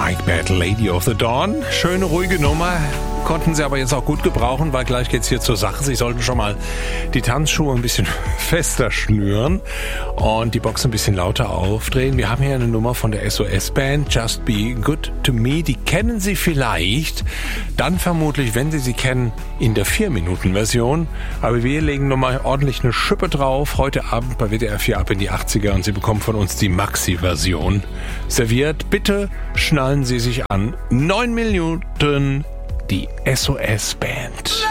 Mike Bad, Lady of the Dawn. Schöne, ruhige Nummer. Konnten Sie aber jetzt auch gut gebrauchen, weil gleich geht's hier zur Sache. Sie sollten schon mal die Tanzschuhe ein bisschen fester schnüren und die Box ein bisschen lauter aufdrehen. Wir haben hier eine Nummer von der SOS-Band, Just Be Good to Me. Die kennen Sie vielleicht, dann vermutlich, wenn Sie sie kennen, in der 4-Minuten-Version. Aber wir legen nochmal ordentlich eine Schippe drauf. Heute Abend bei WDR 4 ab in die 80er und Sie bekommen von uns die Maxi-Version serviert. Bitte schnallen Sie sich an. 9 Minuten. Die SOS-Band.